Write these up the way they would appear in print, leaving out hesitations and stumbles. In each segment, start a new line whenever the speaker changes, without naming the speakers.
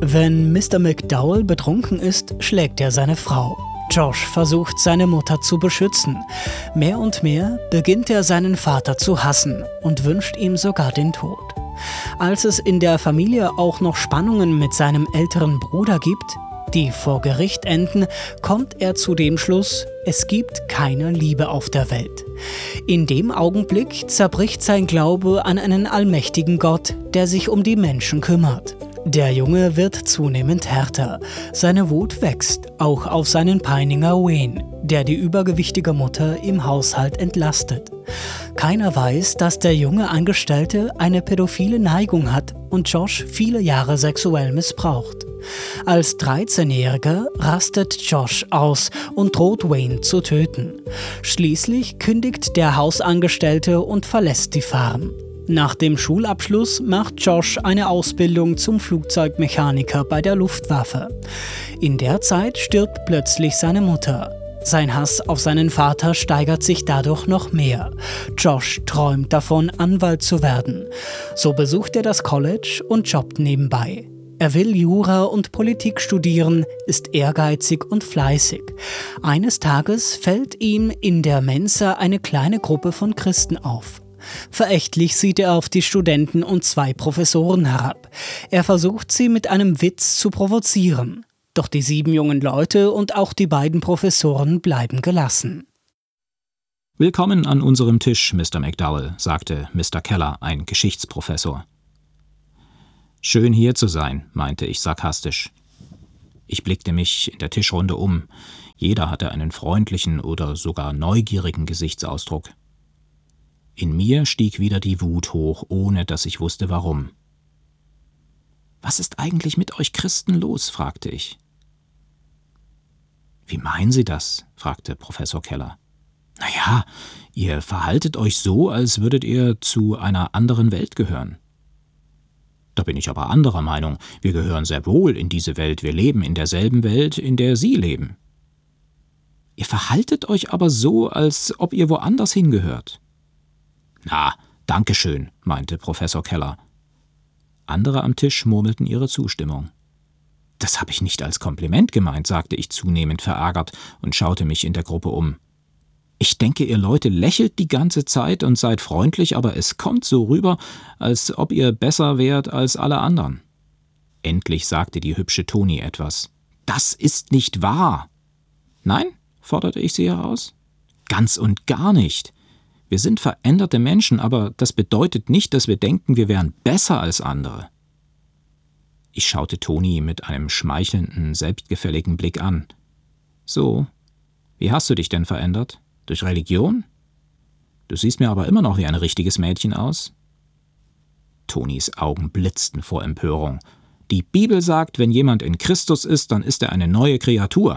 Wenn Mr. McDowell betrunken ist, schlägt er seine Frau. Josh versucht, seine Mutter zu beschützen. Mehr und mehr beginnt er, seinen Vater zu hassen und wünscht ihm sogar den Tod. Als es in der Familie auch noch Spannungen mit seinem älteren Bruder gibt, die vor Gericht enden, kommt er zu dem Schluss, es gibt keine Liebe auf der Welt. In dem Augenblick zerbricht sein Glaube an einen allmächtigen Gott, der sich um die Menschen kümmert. Der Junge wird zunehmend härter. Seine Wut wächst, auch auf seinen Peiniger Wayne, der die übergewichtige Mutter im Haushalt entlastet. Keiner weiß, dass der junge Angestellte eine pädophile Neigung hat und Josh viele Jahre sexuell missbraucht. Als 13-Jähriger rastet Josh aus und droht Wayne zu töten. Schließlich kündigt der Hausangestellte und verlässt die Farm. Nach dem Schulabschluss macht Josh eine Ausbildung zum Flugzeugmechaniker bei der Luftwaffe. In der Zeit stirbt plötzlich seine Mutter. Sein Hass auf seinen Vater steigert sich dadurch noch mehr. Josh träumt davon, Anwalt zu werden. So besucht er das College und jobbt nebenbei. Er will Jura und Politik studieren, ist ehrgeizig und fleißig. Eines Tages fällt ihm in der Mensa eine kleine Gruppe von Christen auf. Verächtlich sieht er auf die Studenten und 2 Professoren herab. Er versucht, sie mit einem Witz zu provozieren. Doch die 7 jungen Leute und auch die beiden Professoren bleiben gelassen.
»Willkommen an unserem Tisch, Mr. McDowell«, sagte Mr. Keller, ein Geschichtsprofessor. »Schön hier zu sein«, meinte ich sarkastisch. Ich blickte mich in der Tischrunde um. Jeder hatte einen freundlichen oder sogar neugierigen Gesichtsausdruck. In mir stieg wieder die Wut hoch, ohne dass ich wusste, warum. »Was ist eigentlich mit euch Christen los?« fragte ich. »Wie meinen Sie das?« fragte Professor Keller. »Naja, ihr verhaltet euch so, als würdet ihr zu einer anderen Welt gehören.« »Da bin ich aber anderer Meinung. Wir gehören sehr wohl in diese Welt. Wir leben in derselben Welt, in der Sie leben.« »Ihr verhaltet euch aber so, als ob ihr woanders hingehört.« »Na, danke schön«, meinte Professor Keller. Andere am Tisch murmelten ihre Zustimmung. »Das habe ich nicht als Kompliment gemeint«, sagte ich zunehmend verärgert und schaute mich in der Gruppe um. »Ich denke, ihr Leute lächelt die ganze Zeit und seid freundlich, aber es kommt so rüber, als ob ihr besser wärt als alle anderen.« Endlich sagte die hübsche Toni etwas. »Das ist nicht wahr!« »Nein?«, forderte ich sie heraus. »Ganz und gar nicht. Wir sind veränderte Menschen, aber das bedeutet nicht, dass wir denken, wir wären besser als andere.« Ich schaute Toni mit einem schmeichelnden, selbstgefälligen Blick an. »So, wie hast du dich denn verändert? Durch Religion? Du siehst mir aber immer noch wie ein richtiges Mädchen aus.« Tonis Augen blitzten vor Empörung. »Die Bibel sagt, wenn jemand in Christus ist, dann ist er eine neue Kreatur.«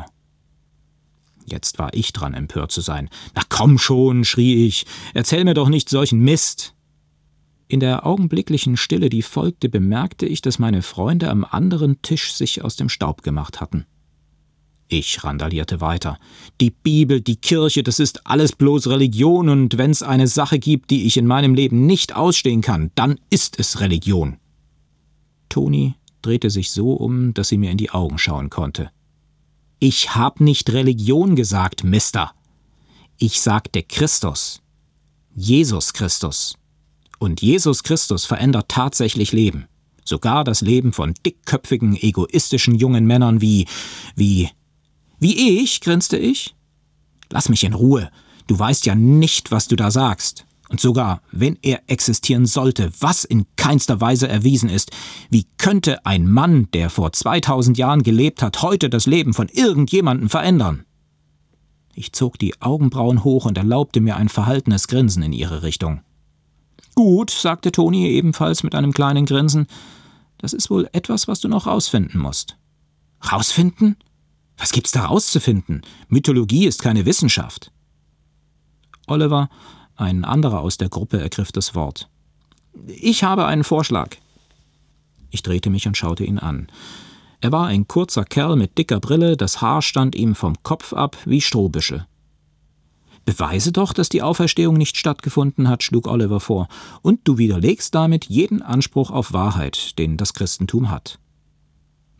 Jetzt war ich dran, empört zu sein. »Na komm schon«, schrie ich, »erzähl mir doch nicht solchen Mist!« In der augenblicklichen Stille, die folgte, bemerkte ich, dass meine Freunde am anderen Tisch sich aus dem Staub gemacht hatten. Ich randalierte weiter. »Die Bibel, die Kirche, das ist alles bloß Religion, und wenn's eine Sache gibt, die ich in meinem Leben nicht ausstehen kann, dann ist es Religion.« Toni drehte sich so um, dass sie mir in die Augen schauen konnte. »Ich hab nicht Religion gesagt, Mister. Ich sagte Christus. Jesus Christus. Und Jesus Christus verändert tatsächlich Leben. Sogar das Leben von dickköpfigen, egoistischen jungen Männern wie ich«, grinste ich. »Lass mich in Ruhe. Du weißt ja nicht, was du da sagst. Und sogar, wenn er existieren sollte, was in keinster Weise erwiesen ist, wie könnte ein Mann, der vor 2000 Jahren gelebt hat, heute das Leben von irgendjemandem verändern?« Ich zog die Augenbrauen hoch und erlaubte mir ein verhaltenes Grinsen in ihre Richtung. »Gut«, sagte Toni ebenfalls mit einem kleinen Grinsen, »das ist wohl etwas, was du noch rausfinden musst.« »Rausfinden? Was gibt's da rauszufinden? Mythologie ist keine Wissenschaft.« Oliver, ein anderer aus der Gruppe, ergriff das Wort. »Ich habe einen Vorschlag.« Ich drehte mich und schaute ihn an. Er war ein kurzer Kerl mit dicker Brille, das Haar stand ihm vom Kopf ab wie Strohbüschel. »Beweise doch, dass die Auferstehung nicht stattgefunden hat«, schlug Oliver vor, »und du widerlegst damit jeden Anspruch auf Wahrheit, den das Christentum hat.«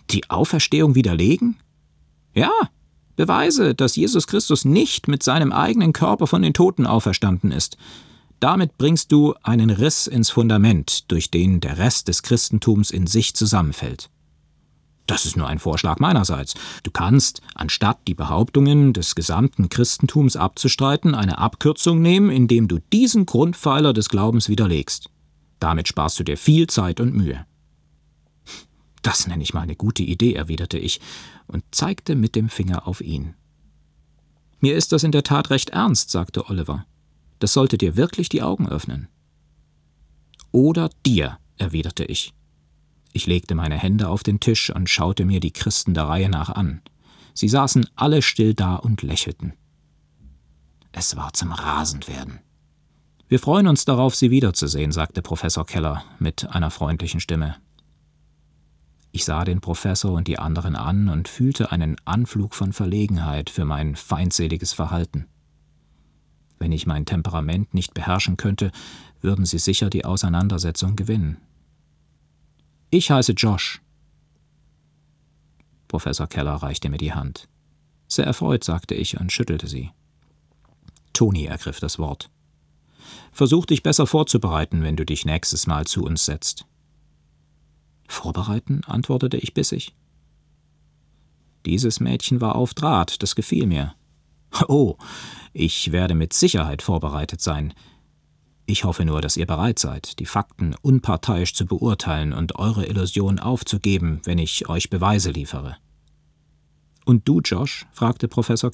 Die Auferstehung widerlegen? Ja, beweise, dass Jesus Christus nicht mit seinem eigenen Körper von den Toten auferstanden ist. Damit bringst du einen Riss ins Fundament, durch den der Rest des Christentums in sich zusammenfällt. Das ist nur ein Vorschlag meinerseits. Du kannst, anstatt die Behauptungen des gesamten Christentums abzustreiten, eine Abkürzung nehmen, indem du diesen Grundpfeiler des Glaubens widerlegst. Damit sparst du dir viel Zeit und Mühe. Das nenne ich mal eine gute Idee, erwiderte ich und zeigte mit dem Finger auf ihn. Mir ist das in der Tat recht ernst, sagte Oliver. Das sollte dir wirklich die Augen öffnen. Oder dir, erwiderte ich. Ich legte meine Hände auf den Tisch und schaute mir die Christen der Reihe nach an. Sie saßen alle still da und lächelten. Es war zum Rasendwerden. Wir freuen uns darauf, Sie wiederzusehen, sagte Professor Keller mit einer freundlichen Stimme. Ich sah den Professor und die anderen an und fühlte einen Anflug von Verlegenheit für mein feindseliges Verhalten. Wenn ich mein Temperament nicht beherrschen könnte, würden sie sicher die Auseinandersetzung gewinnen. Ich heiße Josh. Professor Keller reichte mir die Hand. Sehr erfreut, sagte ich und schüttelte sie. Toni ergriff das Wort. Versuch dich besser vorzubereiten, wenn du dich nächstes Mal zu uns setzt. Vorbereiten, antwortete ich bissig. Dieses Mädchen war auf Draht, das gefiel mir. Oh, ich werde mit Sicherheit vorbereitet sein. Ich hoffe nur, dass ihr bereit seid, die Fakten unparteiisch zu beurteilen und eure Illusion aufzugeben, wenn ich euch Beweise liefere. Und du, Josh? Fragte Professor